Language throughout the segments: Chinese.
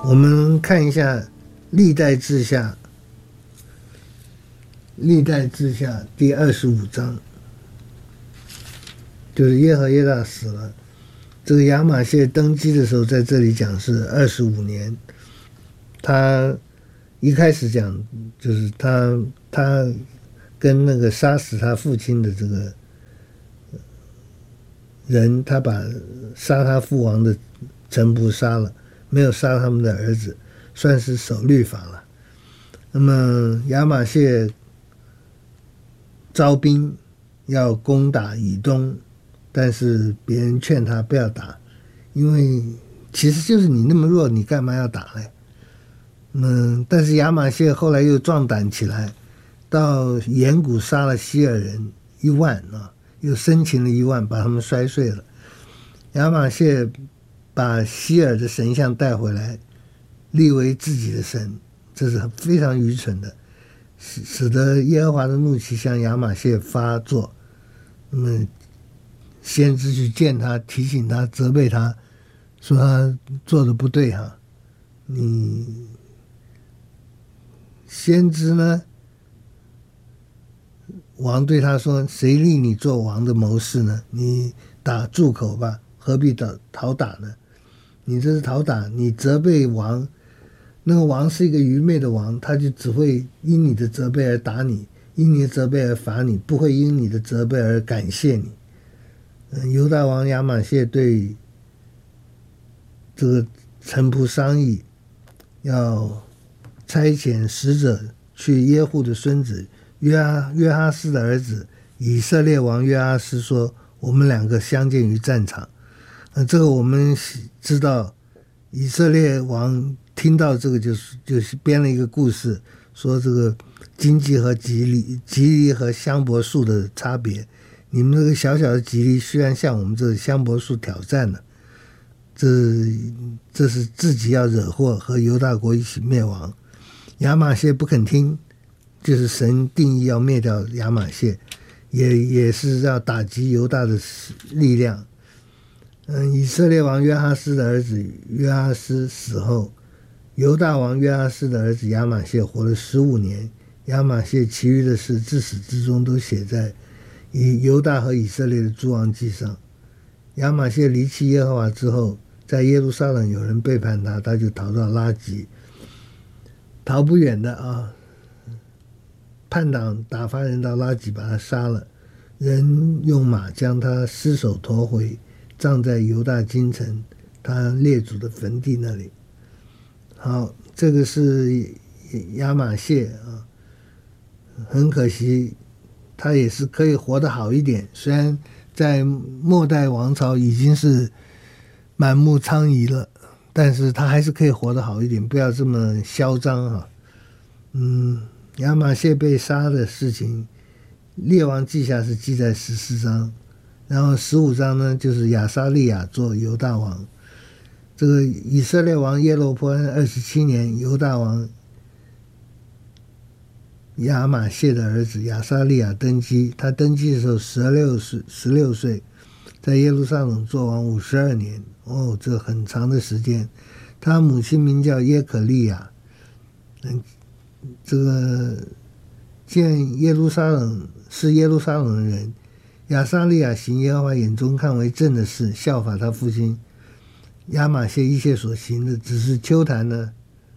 我们看一下历代志下第25章，就是耶和耶大死了。这个亚玛谢登基的时候，在这里讲是25年。他一开始讲就是他跟那个杀死他父亲的这个人，他把杀他父王的臣仆杀了，没有杀他们的儿子，算是守律法了。那么亚玛谢招兵要攻打以东，但是别人劝他不要打，因为其实就是你那么弱，你干嘛要打嘞？但是亚玛谢后来又壮胆起来，到岩谷杀了希尔人1万啊，又生擒了1万，把他们摔碎了。亚玛谢把希尔的神像带回来，立为自己的神，这是非常愚蠢的，使得耶和华的怒气向亚玛谢发作。那么先知去见他，提醒他，责备他，说他做的不对哈。先知呢，王对他说：“谁立你做王的谋士呢？你打住口吧，何必讨打呢？你这是讨打，你责备王，那个王是一个愚昧的王，他就只会因你的责备而打你，因你的责备而罚你，不会因你的责备而感谢你。”犹大王亚玛谢对这个臣仆商议，要差遣使者去耶户的孙子约哈斯的儿子以色列王约哈斯说：“我们2个相见于战场。”这个我们知道，以色列王听到这个就是编了一个故事，说这个荆棘和棘藜和香柏树的差别。你们这个小小的棘藜居然向我们这个香柏树挑战了，这是自己要惹祸，和犹大国一起灭亡。亚玛谢不肯听，就是神定义要灭掉亚玛谢，也是要打击犹大的力量。以色列王约哈斯的儿子约哈斯死后，犹大王约哈斯的儿子亚玛谢活了15年。亚玛谢其余的事自始至终都写在犹大和以色列的诸王记上。亚玛谢离弃耶和华之后，在耶路撒冷有人背叛他，他就逃到拉吉，逃不远的啊，叛党打发人到拉吉把他杀了，人用马将他尸首驮回，葬在犹大京城他列祖的坟地那里。好，这个是亚玛谢啊，很可惜他也是可以活得好一点，虽然在末代王朝已经是满目疮痍了，但是他还是可以活得好一点，不要这么嚣张哈。亚玛谢被杀的事情，列王记下是记在14章，然后15章呢，就是亚撒利雅做犹大王。这个以色列王耶罗波安27年，犹大王亚玛谢的儿子亚撒利雅登基，他登基的时候16岁，在耶路撒冷做王52年，这很长的时间。他母亲名叫耶可利亚，这个见耶路撒冷是耶路撒冷的人，亚撒利雅行耶和华眼中看为正的事，效法他父亲亚玛谢一切所行的，只是丘坛呢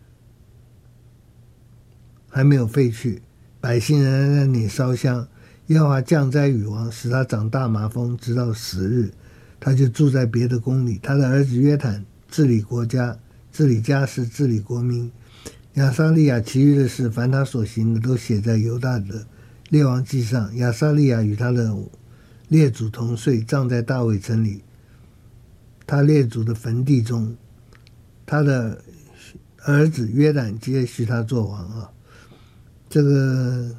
还没有废去，百姓仍然在那里烧香。耶和华降灾与王，使他长大麻风，直到死日，他就住在别的宫里。他的儿子约坦治理国家，治理家事，治理国民。亚撒利雅其余的事，凡他所行的，都写在犹大的列王记上。亚撒利雅与他的列祖同睡，葬在大卫城里，他列祖的坟地中。他的儿子约坦接续他做王啊。这个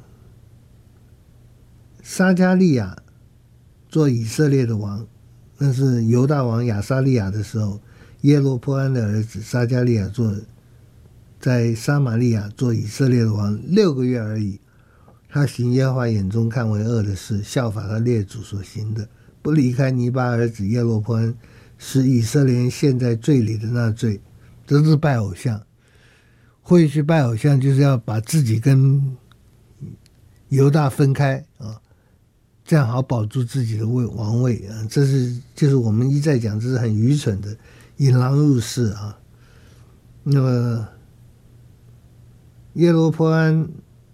撒迦利亚做以色列的王，那是犹大王亚撒利雅的时候，耶罗波安的儿子撒迦利亚在撒玛利亚做以色列的王6个月而已。他行耶和华眼中看为恶的事，效法他列祖所行的，不离开尼巴儿子耶罗波安，使以色列人陷在罪里的那罪， 这是拜偶像。会去拜偶像，就是要把自己跟犹大分开啊，这样好保住自己的王位啊。这是就是我们一再讲，这是很愚蠢的引狼入室啊。那么耶罗波安，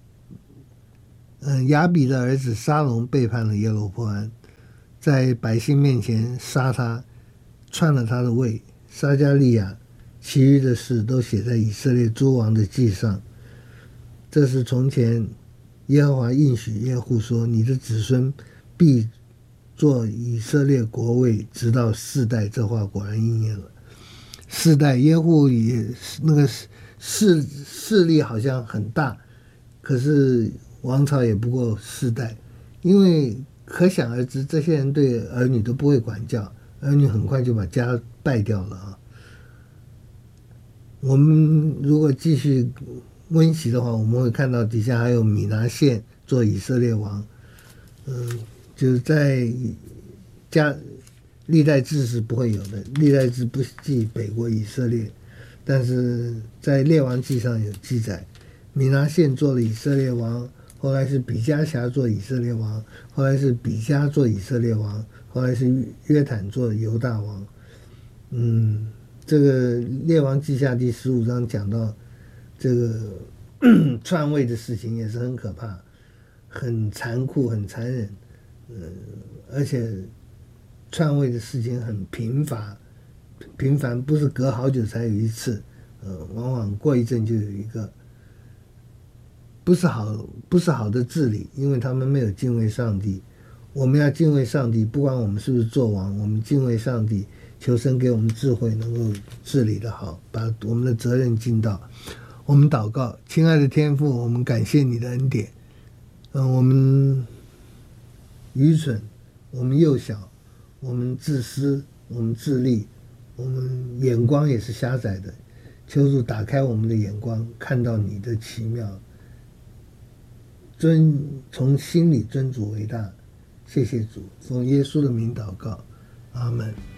亚比的儿子沙龙背叛了耶罗波安，在百姓面前杀他，篡了他的位。撒迦利亚其余的事都写在以色列诸王的记上。这是从前耶和华应许耶户说，你的子孙必做以色列国位，直到4代。这话果然应验了。4代耶户也那个势力好像很大，可是王朝也不过4代，因为可想而知，这些人对儿女都不会管教，儿女很快就把家败掉了啊。我们如果继续温习的话，我们会看到底下还有米拿现做以色列王，就是在历代志是不会有的，历代志不记北国以色列，但是在列王记上有记载，米拿现做了以色列王，后来是比加辖做以色列王，后来是比加做以色列王，后来是约坦做犹大王。这个列王记下第15章讲到这个篡位的事情也是很可怕，很残酷，很残忍，而且篡位的事情很频繁，不是隔好久才有一次，往往过一阵就有一个，不是好的治理，因为他们没有敬畏上帝。我们要敬畏上帝，不管我们是不是做王，我们敬畏上帝，求神给我们智慧，能够治理得好，把我们的责任尽到。我们祷告，亲爱的天父，我们感谢你的恩典。我们愚蠢，我们幼小，我们自私，我们自利，我们眼光也是狭窄的。求主打开我们的眼光，看到你的奇妙，从心里尊主为大。谢谢主，奉耶稣的名祷告，阿们。